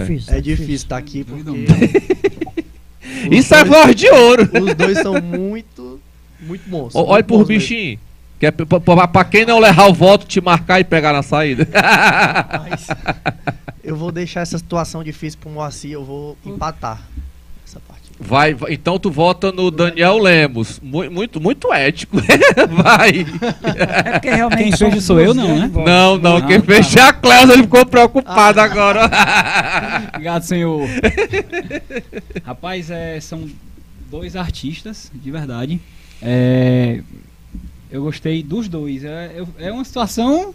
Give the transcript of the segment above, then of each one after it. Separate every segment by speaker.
Speaker 1: É difícil estar aqui porque...
Speaker 2: Isso é voz de ouro.
Speaker 1: Os dois são muito bons.
Speaker 2: Olha por bichinho. Que é pra quem não levar o voto, te marcar e pegar na saída.
Speaker 1: Mas eu vou deixar essa situação difícil pro Moacir, eu vou empatar essa partida.
Speaker 2: Vai, então tu vota no Daniel Lemos. Muito ético. Vai.
Speaker 3: É porque realmente
Speaker 4: Quem fez sou eu, não, né?
Speaker 2: Não, quem fez é a Cléudia, ele ficou preocupado agora.
Speaker 4: Obrigado, senhor. Rapaz, são dois artistas, de verdade. Eu gostei dos dois. É uma situação...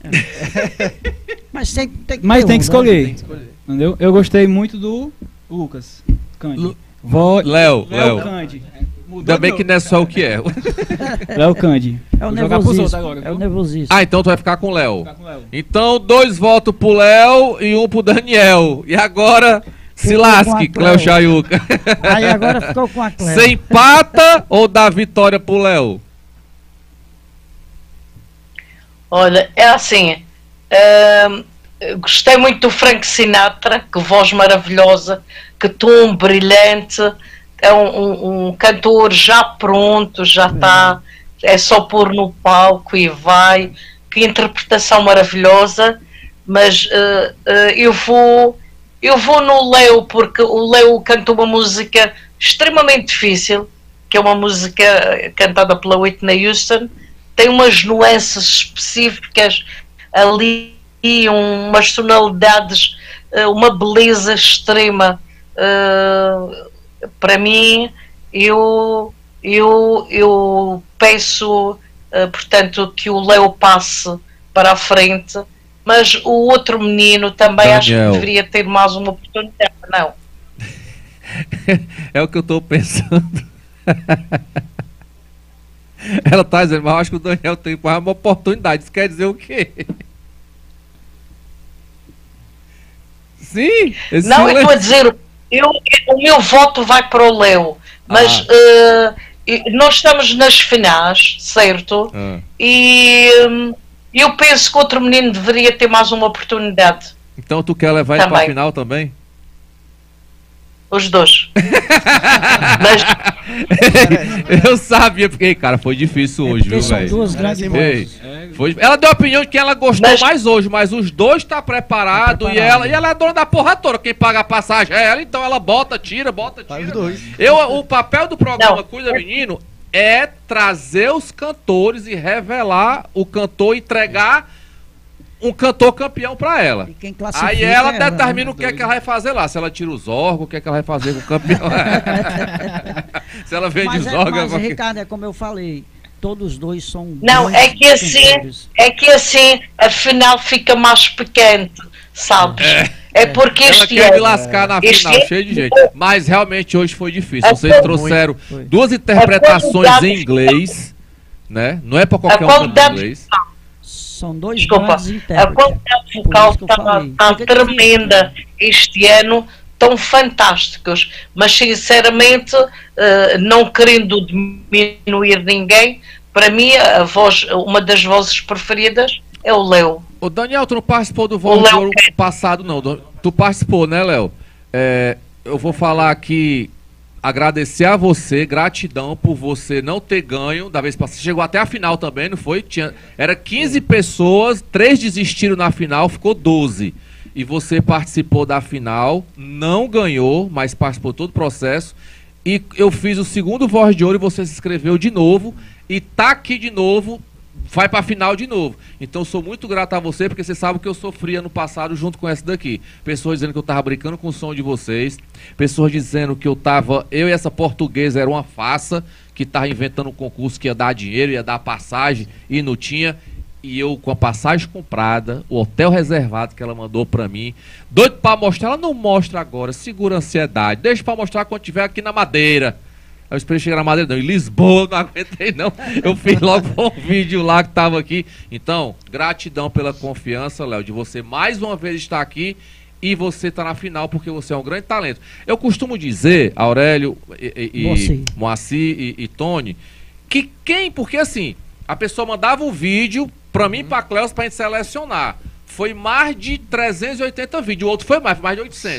Speaker 3: Mas tem que
Speaker 4: tem que escolher. Entendeu? Eu gostei muito do Lucas Cândido.
Speaker 2: Léo
Speaker 4: Cândido.
Speaker 2: Ainda bem que não é só o que é.
Speaker 4: Léo Cândido.
Speaker 3: É o
Speaker 4: Vou jogar pros outros
Speaker 3: nervosismo.
Speaker 4: agora,
Speaker 3: É o
Speaker 4: viu?
Speaker 3: nervosismo.
Speaker 2: Ah, então tu vai ficar com o Léo.
Speaker 4: Vou ficar com o Léo.
Speaker 2: Então 2 votos pro Léo e 1 pro Daniel. E agora, se
Speaker 3: Ficou
Speaker 2: lasque,
Speaker 3: com a
Speaker 2: Cléo Chayuca.
Speaker 3: Aí agora ficou com a Cléo.
Speaker 2: Você empata ou dá vitória pro Léo?
Speaker 5: Olha, é assim, gostei muito do Frank Sinatra, que voz maravilhosa, que tom brilhante, é um cantor já pronto, já está, é só pôr no palco e vai, que interpretação maravilhosa, mas eu vou no Léo, porque o Léo cantou uma música extremamente difícil, que é uma música cantada pela Whitney Houston, tem umas nuances específicas ali, umas tonalidades, uma beleza extrema. Para mim, eu peço, portanto, que o Léo passe para a frente, mas o outro menino também
Speaker 2: Daniel.
Speaker 5: acho que deveria ter mais uma oportunidade, não?
Speaker 2: É o que eu tô pensando. Ela tá dizendo, mas eu acho que o Daniel tem mais uma oportunidade. Isso quer dizer o quê? Sim?
Speaker 5: Não, eu estou a dizer, o meu voto vai para o Léo, mas nós estamos nas finais, certo? E eu penso que outro menino deveria ter mais uma oportunidade.
Speaker 2: Então tu quer levar ele para a final também?
Speaker 5: Os dois. Mas...
Speaker 2: Eu sabia, porque, cara, foi difícil hoje, viu, velho?
Speaker 3: Duas grandes vozes.
Speaker 2: Ela deu a opinião de quem ela gostou mais hoje, mas os dois tá preparado, e ela é dona da porra toda. Quem paga a passagem é ela, então ela bota, tira.
Speaker 1: Os dois.
Speaker 2: O papel do programa Cuida Menino é trazer os cantores e revelar o cantor, entregar um cantor campeão pra ela.
Speaker 3: E quem classifica
Speaker 2: Aí ela
Speaker 3: é ela,
Speaker 2: determina
Speaker 3: né?
Speaker 2: o que é que ela vai fazer lá. Se ela tira os órgãos, o que é que ela vai fazer com o campeão. Se ela vende os órgãos...
Speaker 3: Mas, Ricardo, é como eu falei, todos dois são...
Speaker 5: Não, é que assim a final fica mais pequena, sabes? É porque
Speaker 2: ela
Speaker 5: este
Speaker 2: quer me
Speaker 5: ano...
Speaker 2: lascar na final, cheio de gente. Mas realmente hoje foi difícil. Vocês trouxeram duas interpretações em inglês, né? Não é pra qualquer um cantar inglês.
Speaker 3: São dois
Speaker 5: Desculpa,
Speaker 3: grandes
Speaker 5: a
Speaker 3: intérpretes.
Speaker 5: qualidade vocal está tremenda este ano, tão fantásticos, mas sinceramente, não querendo diminuir ninguém, para mim uma das vozes preferidas é o Léo.
Speaker 2: Ô Daniel, tu não participou do Voz de Ouro passado não, tu participou, né, Léo? Eu vou falar aqui, agradecer a você, gratidão por você não ter ganho da vez passada. Você chegou até a final também, não foi? Era 15 pessoas, 3 desistiram na final, ficou 12. E você participou da final, não ganhou, mas participou todo o processo. E eu fiz o segundo Voz de Ouro e você se inscreveu de novo. E tá aqui de novo, vai pra final de novo. Então eu sou muito grato a você, porque você sabe que eu sofria no passado junto com essa daqui. Pessoas dizendo que eu tava brincando com o som de vocês. Pessoas dizendo que eu e essa portuguesa era uma farsa, que tava inventando um concurso que ia dar dinheiro, ia dar passagem, e não tinha. E eu, com a passagem comprada, o hotel reservado que ela mandou pra mim, doido pra mostrar, ela não mostra agora, segura a ansiedade, deixa pra mostrar quando tiver aqui na Madeira. Eu esperei chegar na Madeira, não, em Lisboa, não aguentei não, eu fiz logo um vídeo lá que tava aqui. Então, gratidão pela confiança, Léo, de você mais uma vez estar aqui, e você tá na final, porque você é um grande talento. Eu costumo dizer, Aurélio, Moacir e Tony, que porque assim, a pessoa mandava um vídeo pra mim e pra Cléus pra gente selecionar. Foi mais de 380 vídeos, o outro foi mais de 800.